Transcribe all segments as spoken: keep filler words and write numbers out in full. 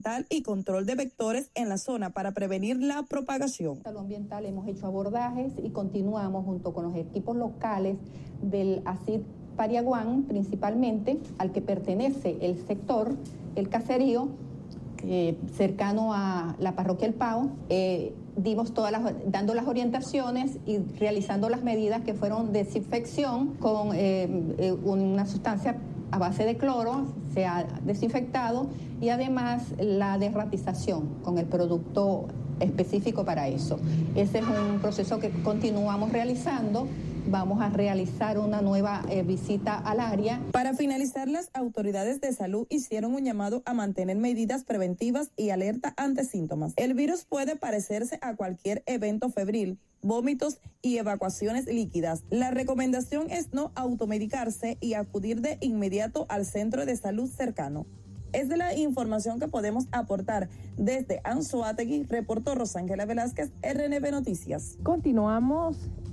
ambiental y control de vectores en la zona para prevenir la propagación. Salud ambiental hemos hecho abordajes y continuamos junto con los equipos locales del A C I D Pariaguán, principalmente, al que pertenece el sector, el caserío, eh, cercano a la parroquia El Pao, eh, dimos todas las, dando las orientaciones y realizando las medidas que fueron desinfección con eh, eh, una sustancia a base de cloro, se ha desinfectado, y además la derratización con el producto específico para eso. Ese es un proceso que continuamos realizando. Vamos a realizar una nueva eh, visita al área. Para finalizar, las autoridades de salud hicieron un llamado a mantener medidas preventivas y alerta ante síntomas. El virus puede parecerse a cualquier evento febril, vómitos y evacuaciones líquidas. La recomendación es no automedicarse y acudir de inmediato al centro de salud cercano. Es de la información que podemos aportar desde Anzoátegui, reportó Rosángela Velázquez, R N B Noticias. Continuamos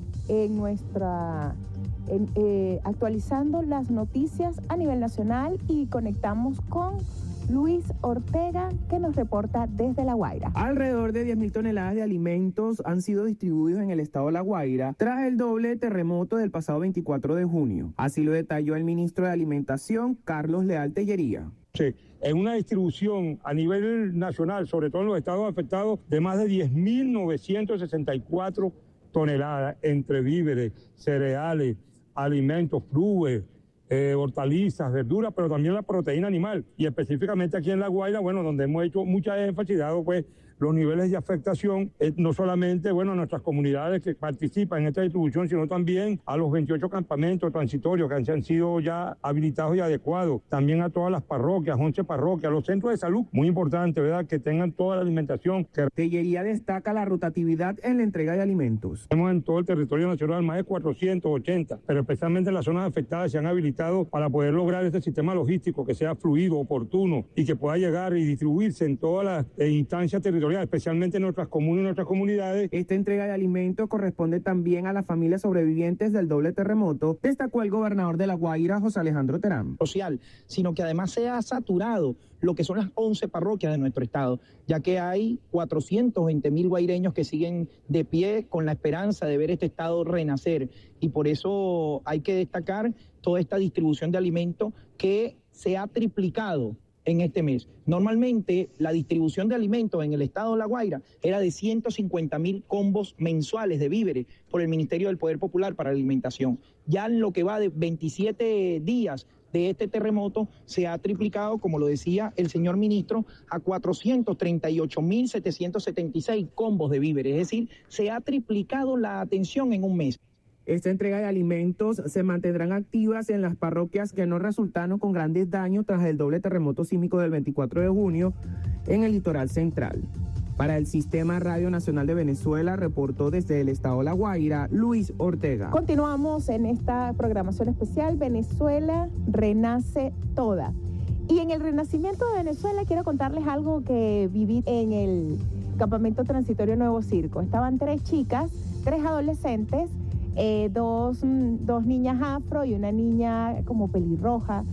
en nuestra en, eh, actualizando las noticias a nivel nacional y conectamos con Luis Ortega, que nos reporta desde La Guaira. Alrededor de diez mil toneladas de alimentos han sido distribuidos en el estado de La Guaira tras el doble terremoto del pasado veinticuatro de junio. Así lo detalló el ministro de Alimentación, Carlos Leal Tellería. Sí, en una distribución a nivel nacional, sobre todo en los estados afectados, de más de diez mil novecientos sesenta y cuatro toneladas entre víveres, cereales, alimentos, frutas, eh, hortalizas, verduras, pero también la proteína animal. Y específicamente aquí en La Guaira, bueno, donde hemos hecho mucha énfasis, dado pues los niveles de afectación, eh, no solamente, bueno, a nuestras comunidades que participan en esta distribución, sino también a los veintiocho campamentos transitorios que han, han sido ya habilitados y adecuados, también a todas las parroquias, once parroquias, los centros de salud, muy importante, ¿verdad?, que tengan toda la alimentación. Tellería destaca la rotatividad en la entrega de alimentos. Tenemos en todo el territorio nacional más de cuatrocientos ochenta, pero especialmente en las zonas afectadas se han habilitado para poder lograr este sistema logístico que sea fluido, oportuno y que pueda llegar y distribuirse en todas las eh, instancias territoriales, especialmente en nuestras comunas y nuestras comunidades. Esta entrega de alimentos corresponde también a las familias sobrevivientes del doble terremoto, destacó el gobernador de La Guaira, José Alejandro Terán. Social, sino que además se ha saturado lo que son las once parroquias de nuestro estado, ya que hay cuatrocientos veinte mil guaireños que siguen de pie con la esperanza de ver este estado renacer, y por eso hay que destacar toda esta distribución de alimentos que se ha triplicado en este mes. Normalmente la distribución de alimentos en el estado de La Guaira era de ciento cincuenta mil combos mensuales de víveres por el Ministerio del Poder Popular para la Alimentación. Ya en lo que va de veintisiete días de este terremoto se ha triplicado, como lo decía el señor ministro, a cuatrocientos treinta y ocho mil setecientos setenta y seis combos de víveres, es decir, se ha triplicado la atención en un mes. Esta entrega de alimentos se mantendrán activas en las parroquias que no resultaron con grandes daños tras el doble terremoto sísmico del veinticuatro de junio en el litoral central. Para el Sistema Radio Nacional de Venezuela, reportó desde el estado de La Guaira, Luis Ortega. Continuamos en esta programación especial, Venezuela renace toda. Y en el renacimiento de Venezuela quiero contarles algo que viví en el campamento transitorio Nuevo Circo. Estaban tres chicas, tres adolescentes, Eh, dos, dos niñas afro y una niña como pelirroja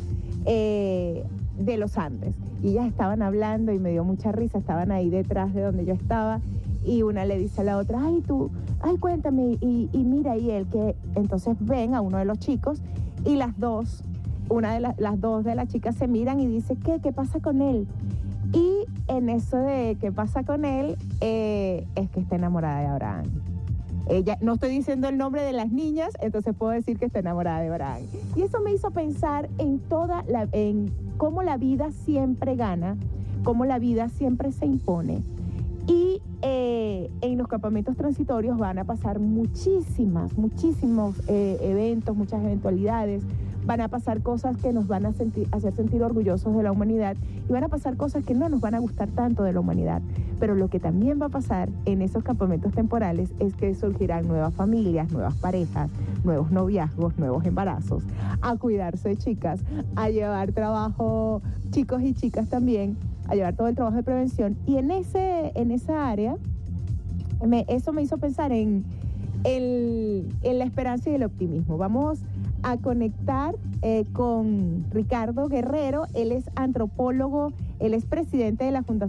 eh, de los Andes. Y ellas estaban hablando y me dio mucha risa, estaban ahí detrás de donde yo estaba y una le dice a la otra, ay tú, ay cuéntame, y, y mira, y él que entonces ven a uno de los chicos y las dos, una de la, las dos de las chicas se miran y dice, ¿qué? ¿Qué pasa con él? Y en eso de qué pasa con él, eh, es que está enamorada de Abraham. Ella, no estoy diciendo el nombre de las niñas, entonces puedo decir que está enamorada de Abraham. Y eso me hizo pensar en toda la, en cómo la vida siempre gana, cómo la vida siempre se impone. Y eh, en los campamentos transitorios van a pasar muchísimas, muchísimos eh, eventos, muchas eventualidades. Van a pasar cosas que nos van a sentir, hacer sentir orgullosos de la humanidad y van a pasar cosas que no nos van a gustar tanto de la humanidad. Pero lo que también va a pasar en esos campamentos temporales es que surgirán nuevas familias, nuevas parejas, nuevos noviazgos, nuevos embarazos, a cuidarse de chicas, a llevar trabajo, chicos y chicas también, a llevar todo el trabajo de prevención. Y en, ese, en esa área, me, eso me hizo pensar en, el, en la esperanza y el optimismo. Vamos a conectar eh, con Ricardo Guerrero. Él es antropólogo, él es presidente de la Fundación